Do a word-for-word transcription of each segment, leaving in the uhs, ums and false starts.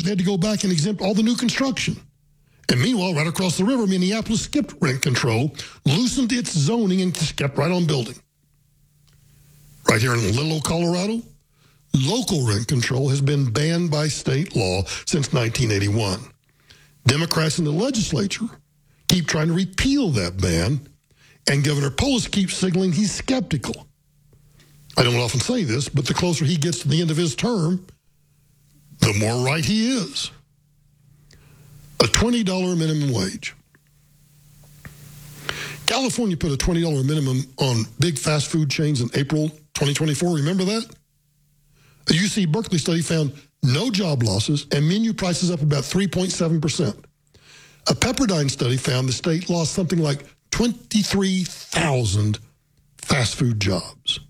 they had to go back and exempt all the new construction. And meanwhile, right across the river, Minneapolis skipped rent control, loosened its zoning, and just kept right on building. Right here in little old Colorado, local rent control has been banned by state law since nineteen eighty-one. Democrats in the legislature keep trying to repeal that ban, and Governor Polis keeps signaling he's skeptical. I don't often say this, but the closer he gets to the end of his term, the more right he is. A twenty dollars minimum wage. California put a twenty dollars minimum on big fast food chains in April twenty twenty-four. Remember that? A U C Berkeley study found no job losses and menu prices up about three point seven percent. A Pepperdine study found the state lost something like twenty-three thousand fast food jobs.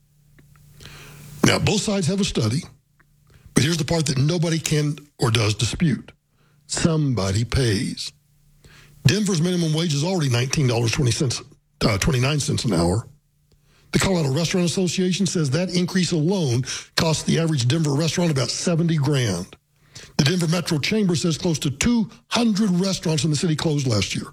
Now, both sides have a study, but here's the part that nobody can or does dispute. Somebody pays. Denver's minimum wage is already nineteen dollars and twenty-nine cents an hour. The Colorado Restaurant Association says that increase alone costs the average Denver restaurant about seventy grand. The Denver Metro Chamber says close to two hundred restaurants in the city closed last year.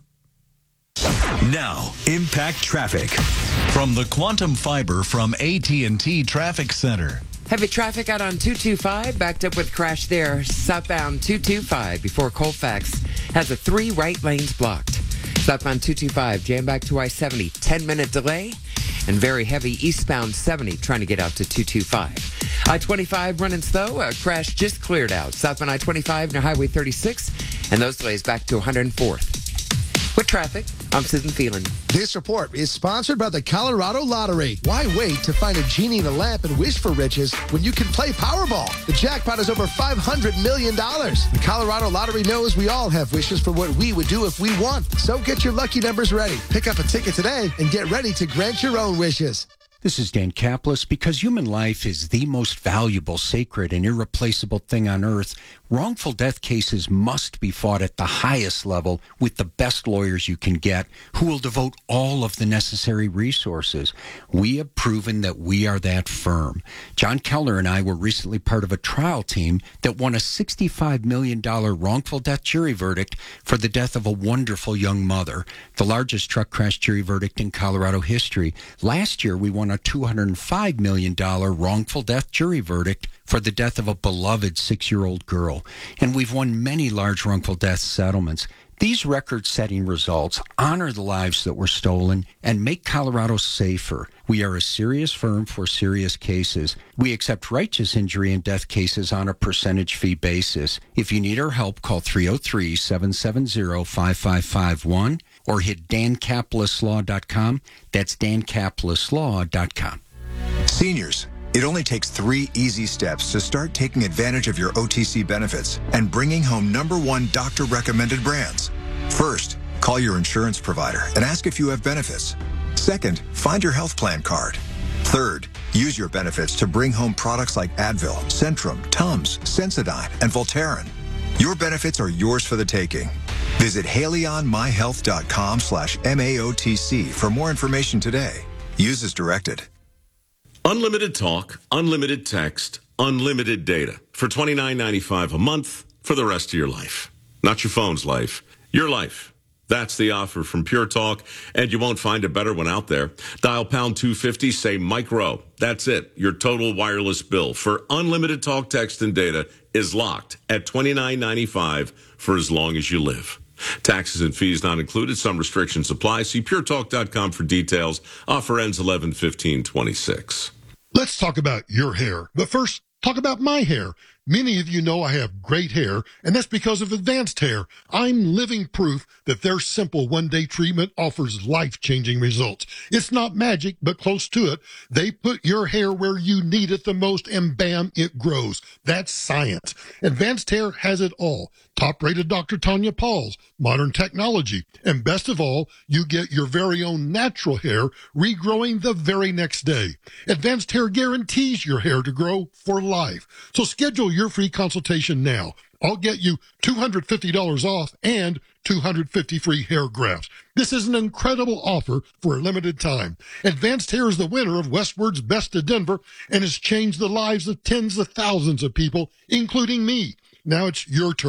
Now, Impact Traffic. From the Quantum Fiber from A T and T Traffic Center. Heavy traffic out on two twenty-five, backed up with crash there. Southbound two twenty-five before Colfax has a three right lanes blocked. Southbound two twenty-five, jam back to I seventy, ten minute delay. And very heavy eastbound seventy trying to get out to two twenty-five. I twenty-five running slow, a crash just cleared out. Southbound I twenty-five near Highway thirty-six, and those delays back to one hundred fourth. With traffic, I'm Susan Phelan. This report is sponsored by the Colorado Lottery. Why wait to find a genie in a lamp and wish for riches when you can play Powerball? The jackpot is over five hundred million dollars. The Colorado Lottery knows we all have wishes for what we would do if we won. So get your lucky numbers ready. Pick up a ticket today and get ready to grant your own wishes. This is Dan Kaplis. Because human life is the most valuable, sacred, and irreplaceable thing on earth, wrongful death cases must be fought at the highest level with the best lawyers you can get, who will devote all of the necessary resources. We have proven that we are that firm. John Keller and I were recently part of a trial team that won a sixty-five million dollars wrongful death jury verdict for the death of a wonderful young mother, the largest truck crash jury verdict in Colorado history. Last year, we won a two hundred five million dollars wrongful death jury verdict for the death of a beloved six-year-old girl. And we've won many large wrongful death settlements. These record-setting results honor the lives that were stolen and make Colorado safer. We are a serious firm for serious cases. We accept righteous injury and death cases on a percentage fee basis. If you need our help, call three oh three, seven seven zero, five five five one or hit dan kaplis law dot com. That's dan kaplis law dot com. Seniors, it only takes three easy steps to start taking advantage of your O T C benefits and bringing home number one doctor-recommended brands. First, call your insurance provider and ask if you have benefits. Second, find your health plan card. Third, use your benefits to bring home products like Advil, Centrum, Tums, Sensodyne, and Voltaren. Your benefits are yours for the taking. Visit haleyonmyhealth.com slash MAOTC for more information today. Use as directed. Unlimited talk, unlimited text, unlimited data for twenty-nine ninety-five a month for the rest of your life. Not your phone's life, your life. That's the offer from Pure Talk, and you won't find a better one out there. Dial pound two fifty, say micro. That's it. Your total wireless bill for unlimited talk, text, and data is locked at twenty-nine ninety-five for as long as you live. Taxes and fees not included. Some restrictions apply. See pure talk dot com for details. Offer ends eleven fifteen twenty-six. Let's talk about your hair. But first, talk about my hair. Many of you know I have great hair, and that's because of Advanced Hair. I'm living proof that their simple one-day treatment offers life-changing results. It's not magic, but close to it. They put your hair where you need it the most, and bam, it grows. That's science. Advanced Hair has it all. Top-rated Doctor Tanya Pauls, modern technology, and best of all, you get your very own natural hair regrowing the very next day. Advanced Hair guarantees your hair to grow for life. So schedule your free consultation now. I'll get you two hundred fifty dollars off and two hundred fifty free hair grafts. This is an incredible offer for a limited time. Advanced Hair is the winner of Westward's Best of Denver and has changed the lives of tens of thousands of people, including me. Now it's your turn.